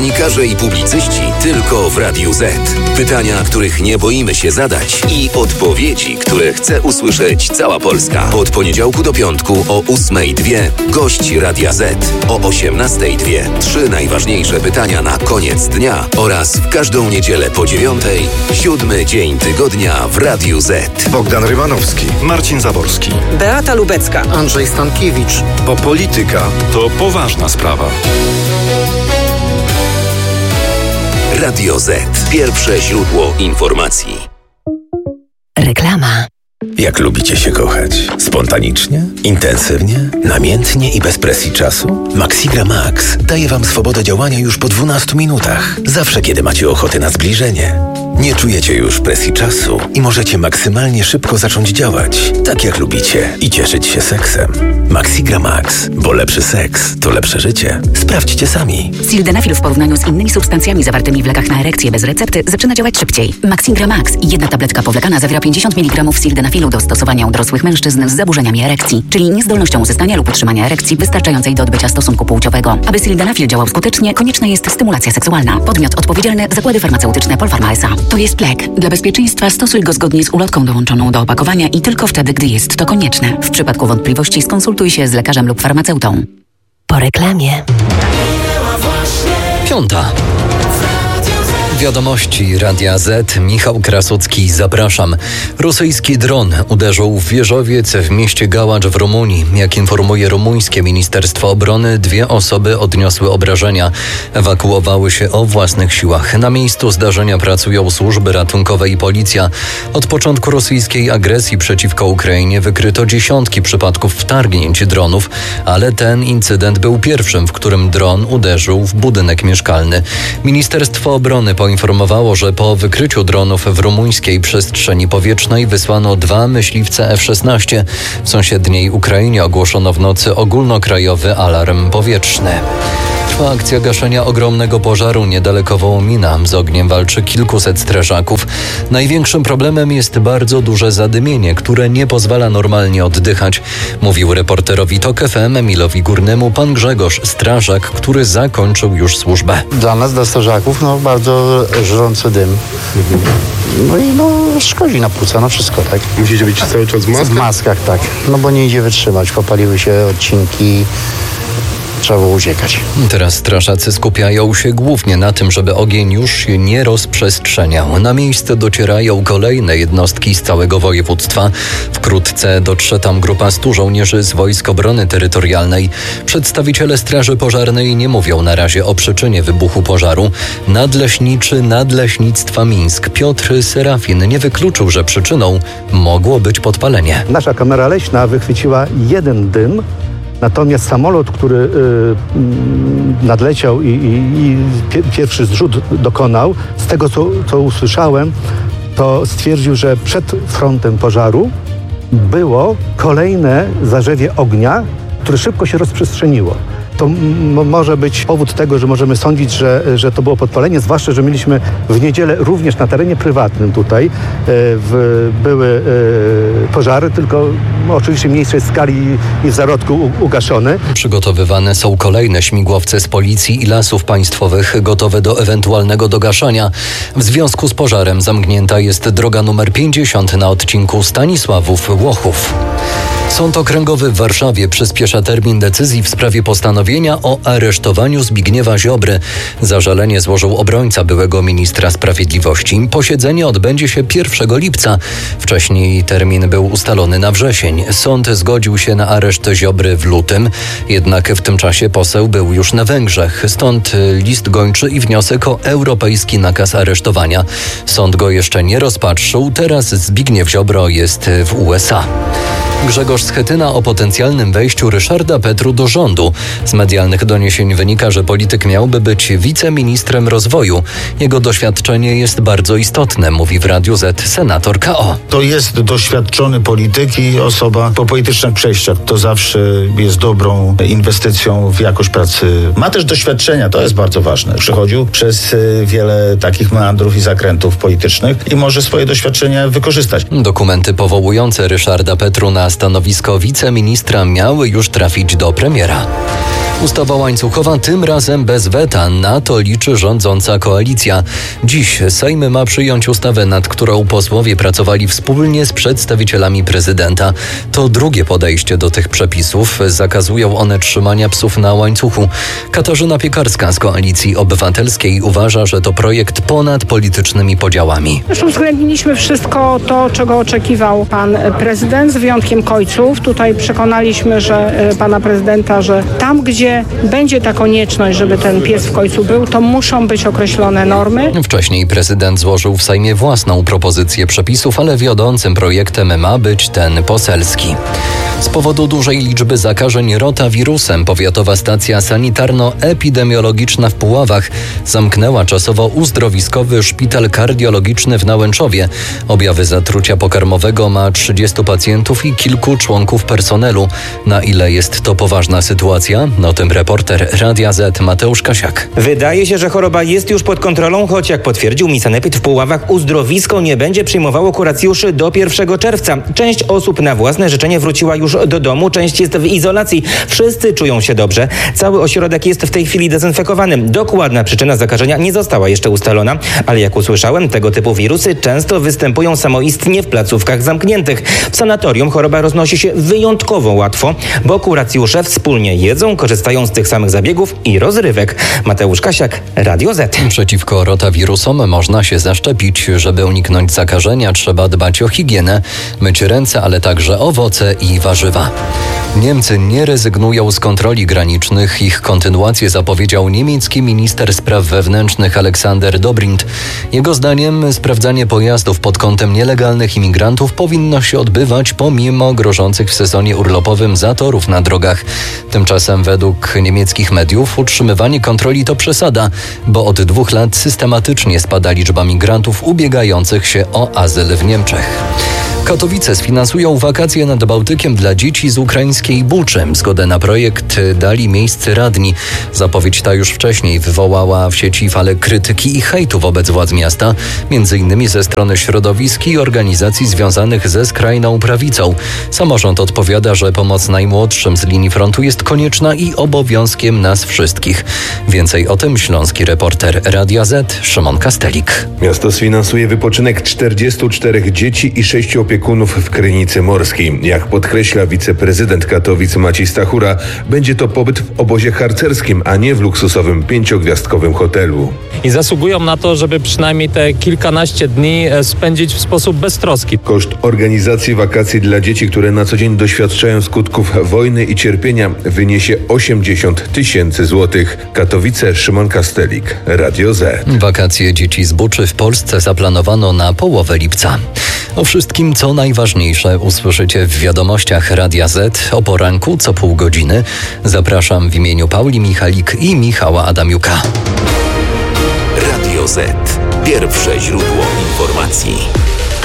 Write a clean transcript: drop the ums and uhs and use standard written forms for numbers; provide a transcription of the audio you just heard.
Dziennikarze i publicyści tylko w Radiu Z. Pytania, których nie boimy się zadać i odpowiedzi, które chce usłyszeć cała Polska. Od poniedziałku do piątku o 8:02 gość Radia Z. O 18:02 3 najważniejsze pytania na koniec dnia oraz w każdą niedzielę po 9:00 7. dzień tygodnia w Radiu Z. Bogdan Rymanowski, Marcin Zaborski, Beata Lubecka, Andrzej Stankiewicz. bo polityka to poważna sprawa. Radio Z. Pierwsze źródło informacji. Reklama. Jak lubicie się kochać? Spontanicznie? Intensywnie? Namiętnie i bez presji czasu? Maxigra Max daje Wam swobodę działania już po 12 minutach. Zawsze, kiedy macie ochotę na zbliżenie. Nie czujecie już presji czasu i możecie maksymalnie szybko zacząć działać, tak jak lubicie i cieszyć się seksem. Maxigra Max, bo lepszy seks to lepsze życie. Sprawdźcie sami. Sildenafil w porównaniu z innymi substancjami zawartymi w lekach na erekcję bez recepty zaczyna działać szybciej. Maxigra Max i jedna tabletka powlekana zawiera 50 mg sildenafilu do stosowania u dorosłych mężczyzn z zaburzeniami erekcji, czyli niezdolnością uzyskania lub utrzymania erekcji wystarczającej do odbycia stosunku płciowego. Aby sildenafil działał skutecznie, konieczna jest stymulacja seksualna. Podmiot odpowiedzialny: Zakłady Farmaceutyczne Polpharma S.A. To jest lek. Dla bezpieczeństwa stosuj go zgodnie z ulotką dołączoną do opakowania i tylko wtedy, gdy jest to konieczne. W przypadku wątpliwości skonsultuj się z lekarzem lub farmaceutą. Po reklamie. 5. Wiadomości Radia Z. Michał Krasucki, zapraszam. Rosyjski dron uderzył w wieżowiec w mieście Gałacz w Rumunii. Jak informuje rumuńskie Ministerstwo Obrony, 2 osoby odniosły obrażenia. Ewakuowały się o własnych siłach. Na miejscu zdarzenia pracują służby ratunkowe i policja. Od początku rosyjskiej agresji przeciwko Ukrainie wykryto dziesiątki przypadków wtargnięć dronów, ale ten incydent był pierwszym, w którym dron uderzył w budynek mieszkalny. Ministerstwo Obrony poinformowało, że po wykryciu dronów w rumuńskiej przestrzeni powietrznej wysłano 2 myśliwce F-16. W sąsiedniej Ukrainie ogłoszono w nocy ogólnokrajowy alarm powietrzny. Trwa akcja gaszenia ogromnego pożaru niedaleko Wołomina. Z ogniem walczy kilkuset strażaków. Największym problemem jest bardzo duże zadymienie, które nie pozwala normalnie oddychać, mówił reporterowi TOK FM Emilowi Górnemu pan Grzegorz, strażak, który zakończył już służbę. Dla nas, dla strażaków, bardzo żrący dym. Szkodzi na płuca, wszystko, tak? Musicie być cały czas w maskach? W maskach, tak. Bo nie idzie wytrzymać. Popaliły się odcinki. Trzeba było uciekać. Teraz strażacy skupiają się głównie na tym, żeby ogień już się nie rozprzestrzeniał. Na miejsce docierają kolejne jednostki z całego województwa. Wkrótce dotrze tam grupa 100 żołnierzy z Wojsk Obrony Terytorialnej. Przedstawiciele Straży Pożarnej nie mówią na razie o przyczynie wybuchu pożaru. Nadleśniczy Nadleśnictwa Mińsk Piotr Serafin nie wykluczył, że przyczyną mogło być podpalenie. Nasza kamera leśna wychwyciła jeden dym. Natomiast samolot, który nadleciał i pierwszy zrzut dokonał, z tego co usłyszałem, to stwierdził, że przed frontem pożaru było kolejne zarzewie ognia, które szybko się rozprzestrzeniło. To może być powód tego, że możemy sądzić, że to było podpalenie, zwłaszcza, że mieliśmy w niedzielę również na terenie prywatnym tutaj były pożary, tylko oczywiście w mniejszej skali i w zarodku ugaszone. Przygotowywane są kolejne śmigłowce z policji i lasów państwowych gotowe do ewentualnego dogaszania. W związku z pożarem zamknięta jest droga numer 50 na odcinku Stanisławów-Łochów. Sąd Okręgowy w Warszawie przyspiesza termin decyzji w sprawie postanowienia o aresztowaniu Zbigniewa Ziobry. Zażalenie złożył obrońca byłego ministra sprawiedliwości. Posiedzenie odbędzie się 1 lipca. Wcześniej termin był ustalony na wrzesień. Sąd zgodził się na areszt Ziobry w lutym, jednak w tym czasie poseł był już na Węgrzech. Stąd list gończy i wniosek o europejski nakaz aresztowania. Sąd go jeszcze nie rozpatrzył. Teraz Zbigniew Ziobro jest w USA. Grzegorz Schetyna o potencjalnym wejściu Ryszarda Petru do rządu. Z medialnych doniesień wynika, że polityk miałby być wiceministrem rozwoju. Jego doświadczenie jest bardzo istotne, mówi w Radiu Z senator K.O. To jest doświadczony polityk i osoba po politycznych przejściach. To zawsze jest dobrą inwestycją w jakość pracy. Ma też doświadczenia, to jest bardzo ważne. Przechodził przez wiele takich meandrów i zakrętów politycznych i może swoje doświadczenia wykorzystać. Dokumenty powołujące Ryszarda Petru na stanowisko wiceministra miały już trafić do premiera. Ustawa łańcuchowa tym razem bez weta. Na to liczy rządząca koalicja. Dziś Sejm ma przyjąć ustawę, nad którą posłowie pracowali wspólnie z przedstawicielami prezydenta. To drugie podejście do tych przepisów. Zakazują one trzymania psów na łańcuchu. Katarzyna Piekarska z Koalicji Obywatelskiej uważa, że to projekt ponad politycznymi podziałami. Już uwzględniliśmy wszystko to, czego oczekiwał pan prezydent, z wyjątkiem kojców. Tutaj przekonaliśmy pana prezydenta, że tam, gdzie będzie ta konieczność, żeby ten pies w końcu był, to muszą być określone normy. Wcześniej prezydent złożył w Sejmie własną propozycję przepisów, ale wiodącym projektem ma być ten poselski. Z powodu dużej liczby zakażeń rotawirusem powiatowa stacja sanitarno-epidemiologiczna w Puławach zamknęła czasowo uzdrowiskowy szpital kardiologiczny w Nałęczowie. Objawy zatrucia pokarmowego ma 30 pacjentów i kilku członków personelu. Na ile jest to poważna sytuacja? O tym reporter Radia Z Mateusz Kasiak. Wydaje się, że choroba jest już pod kontrolą, choć jak potwierdził mi sanepid w Puławach, uzdrowisko nie będzie przyjmowało kuracjuszy do 1 czerwca. Część osób na własne życzenie wróciła już do domu, część jest w izolacji. Wszyscy czują się dobrze. Cały ośrodek jest w tej chwili dezynfekowany. Dokładna przyczyna zakażenia nie została jeszcze ustalona, ale jak usłyszałem, tego typu wirusy często występują samoistnie w placówkach zamkniętych. W sanatorium choroba roznosi się wyjątkowo łatwo, bo kuracjusze wspólnie jedzą, korzystają z tych samych zabiegów i rozrywek. Mateusz Kasiak, Radio Z. Przeciwko rotawirusom można się zaszczepić. Żeby uniknąć zakażenia, trzeba dbać o higienę, myć ręce, ale także owoce i warzywa. Niemcy nie rezygnują z kontroli granicznych. Ich kontynuację zapowiedział niemiecki minister spraw wewnętrznych Aleksander Dobrindt. Jego zdaniem sprawdzanie pojazdów pod kątem nielegalnych imigrantów powinno się odbywać pomimo grożących w sezonie urlopowym zatorów na drogach. Tymczasem według niemieckich mediów utrzymywanie kontroli to przesada, bo od 2 lat systematycznie spada liczba migrantów ubiegających się o azyl w Niemczech. Katowice sfinansują wakacje nad Bałtykiem dla dzieci z ukraińskiej Buczy. Zgodę na projekt dali miejscy radni. Zapowiedź ta już wcześniej wywołała w sieci falę krytyki i hejtu wobec władz miasta, m.in. ze strony środowisk i organizacji związanych ze skrajną prawicą. Samorząd odpowiada, że pomoc najmłodszym z linii frontu jest konieczna i obowiązkiem nas wszystkich. Więcej o tym śląski reporter Radia Z Szymon Kastelik. Miasto sfinansuje wypoczynek 44 dzieci i 6 opiekunów w Krynicy Morskiej. Jak podkreśla wiceprezydent Katowic Maciej Stachura, będzie to pobyt w obozie harcerskim, a nie w luksusowym 5-gwiazdkowym hotelu. I zasługują na to, żeby przynajmniej te kilkanaście dni spędzić w sposób beztroski. Koszt organizacji wakacji dla dzieci, które na co dzień doświadczają skutków wojny i cierpienia, wyniesie 80 000 złotych. Katowice, Szymon Kastelik, Radio Z. Wakacje dzieci z Buczy w Polsce zaplanowano na połowę lipca. O wszystkim, co najważniejsze, usłyszycie w wiadomościach Radia Z o poranku co pół godziny. Zapraszam w imieniu Pauli Michalik i Michała Adamiuka. Radio Z. Pierwsze źródło informacji.